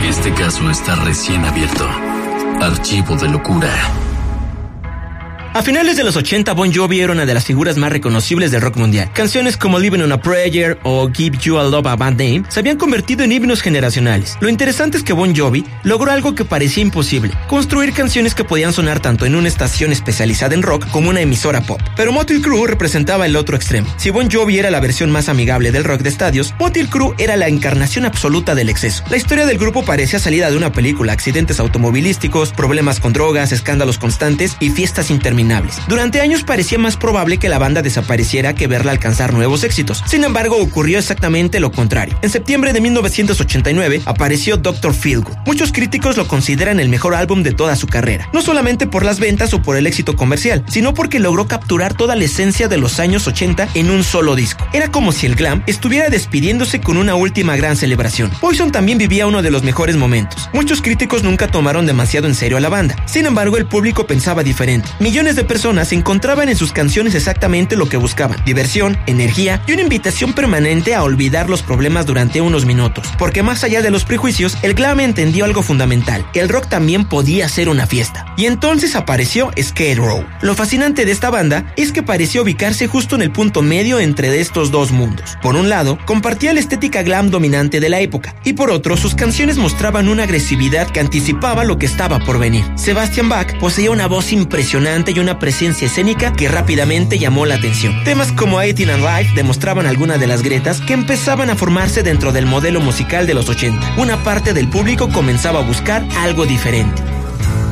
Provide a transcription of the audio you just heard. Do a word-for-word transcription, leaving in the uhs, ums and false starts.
Este caso está recién abierto. Archivo de locura. A finales de los ochenta, Bon Jovi era una de las figuras más reconocibles del rock mundial. Canciones como Living on a Prayer o Give You a Love a Bad Name se habían convertido en himnos generacionales. Lo interesante es que Bon Jovi logró algo que parecía imposible: construir canciones que podían sonar tanto en una estación especializada en rock como una emisora pop. Pero Mötley Crüe representaba el otro extremo. Si Bon Jovi era la versión más amigable del rock de estadios, Mötley Crüe era la encarnación absoluta del exceso. La historia del grupo parecía salida de una película: accidentes automovilísticos, problemas con drogas, escándalos constantes y fiestas interminables. Durante años parecía más probable que la banda desapareciera que verla alcanzar nuevos éxitos. Sin embargo, ocurrió exactamente lo contrario. En septiembre de mil novecientos ochenta y nueve apareció doctor Feelgood. Muchos críticos lo consideran el mejor álbum de toda su carrera, no solamente por las ventas o por el éxito comercial, sino porque logró capturar toda la esencia de los años ochenta en un solo disco. Era como si el glam estuviera despidiéndose con una última gran celebración. Poison también vivía uno de los mejores momentos. Muchos críticos nunca tomaron demasiado en serio a la banda. Sin embargo, el público pensaba diferente. Millones de personas encontraban en sus canciones exactamente lo que buscaban: diversión, energía y una invitación permanente a olvidar los problemas durante unos minutos. Porque más allá de los prejuicios, el glam entendió algo fundamental: el rock también podía ser una fiesta. Y entonces apareció Skid Row. Lo fascinante de esta banda es que pareció ubicarse justo en el punto medio entre estos dos mundos. Por un lado, compartía la estética glam dominante de la época, y por otro, sus canciones mostraban una agresividad que anticipaba lo que estaba por venir. Sebastian Bach poseía una voz impresionante y una presencia escénica que rápidamente llamó la atención. Temas como eighteen and Life demostraban algunas de las grietas que empezaban a formarse dentro del modelo musical de los ochenta. Una parte del público comenzaba a buscar algo diferente.